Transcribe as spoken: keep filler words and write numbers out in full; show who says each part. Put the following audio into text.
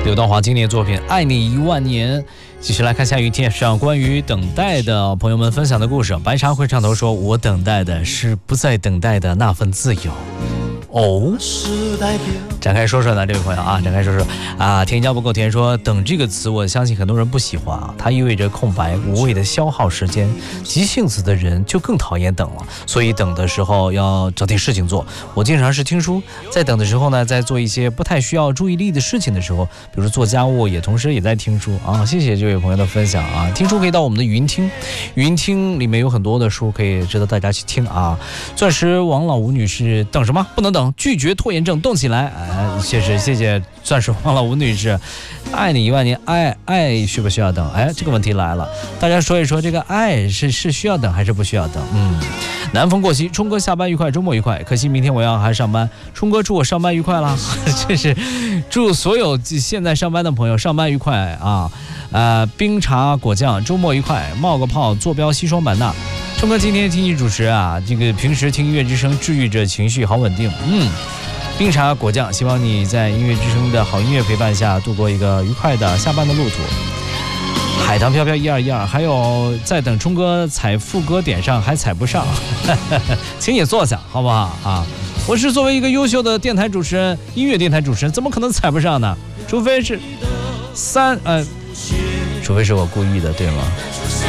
Speaker 1: 刘德华经典作品《爱你一万年》。继续来看下雨天上关于等待的朋友们分享的故事。白茶会上头说，我等待的是不再等待的那份自由。哦，展开说说呢，这位朋友啊，展开说说啊，添加不够甜说，等这个词，我相信很多人不喜欢啊，它意味着空白无谓的消耗时间，急性子的人就更讨厌等了，所以等的时候要找点事情做。我经常是听书，在等的时候呢，在做一些不太需要注意力的事情的时候，比如做家务，也同时也在听书啊。谢谢这位朋友的分享啊，听书可以到我们的语音听，语音听里面有很多的书可以值得大家去听啊。钻石王老吴女士，等什么？不能等。拒绝拖延症，动起来！哎，谢谢谢谢钻石王老吴女士，爱你一万年，爱爱需不需要等？哎，这个问题来了，大家说一说，这个爱是是需要等还是不需要等？嗯，南风过隙，冲哥下班愉快，周末愉快。可惜明天我要还上班，冲哥祝我上班愉快啦！这是祝所有现在上班的朋友上班愉快啊！呃，冰茶果酱，周末愉快，冒个泡，坐标西双版纳。冲哥今天听你主持啊，这个平时听音乐之声治愈着情绪，好稳定。嗯，冰茶果酱，希望你在音乐之声的好音乐陪伴下度过一个愉快的下班的路途。海棠飘飘一二一二，还有在等冲哥踩副歌点上还踩不上，请也坐下好不好啊？我是作为一个优秀的电台主持人，音乐电台主持人，怎么可能踩不上呢？除非是三呃，除非是我故意的，对吗？